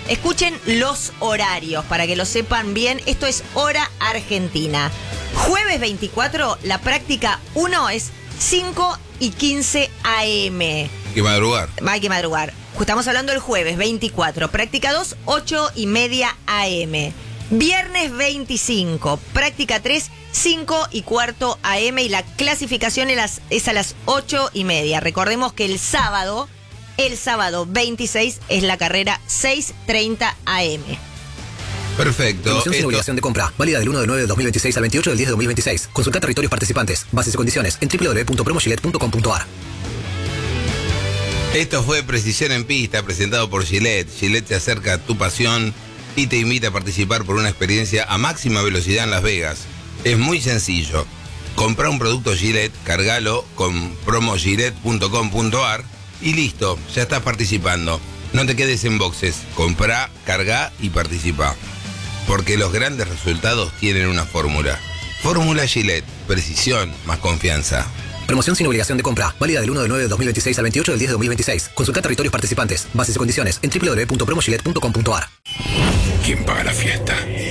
Escuchen los horarios para que lo sepan bien. Esto es hora argentina. Jueves 24, la práctica 1 es 5:15 AM. Hay que madrugar. Hay que madrugar. Estamos hablando del jueves 24. Práctica 2, 8:30 AM. Viernes 25. Práctica 3, 5:15 AM. Y la clasificación es a las 8:30. Recordemos que el sábado 26 es la carrera 6:30 AM. Perfecto. Promoción sin obligación de compra. Válida del 1 de 9 de 2026 al 28 del 10 de 2026. Consulta territorios participantes, bases y condiciones en www.promogillette.com.ar. Esto fue Precisión en Pista, presentado por Gillette. Gillette te acerca a tu pasión y te invita a participar por una experiencia a máxima velocidad en Las Vegas. Es muy sencillo. Comprá un producto Gillette, cargalo con promogillette.com.ar y listo, ya estás participando. No te quedes en boxes. Comprá, cargá y participa. Porque los grandes resultados tienen una fórmula. Fórmula Gillette. Precisión más confianza. Promoción sin obligación de compra. Válida del 1 de 9 de 2026 al 28 del 10 de 2026. Consulta territorios participantes, bases y condiciones en www.promogillette.com.ar. ¿Quién paga la fiesta?